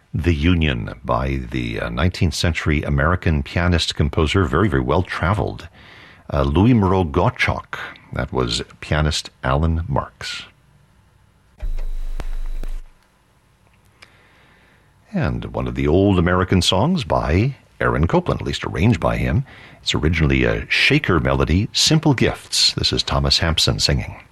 The Union by the 19th century American pianist-composer, very, very well-traveled, Louis Moreau Gottschalk. That was pianist Alan Marks. And one of the old American songs by Aaron Copland, at least arranged by him. It's originally a shaker melody, Simple Gifts. This is Thomas Hampson singing.